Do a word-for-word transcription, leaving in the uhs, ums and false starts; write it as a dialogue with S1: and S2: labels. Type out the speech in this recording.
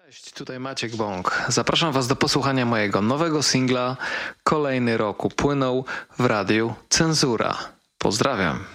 S1: Cześć, tutaj Maciek Bąk. Zapraszam Was do posłuchania mojego nowego singla. Kolejny rok upłynął w radiu Cenzura. Pozdrawiam.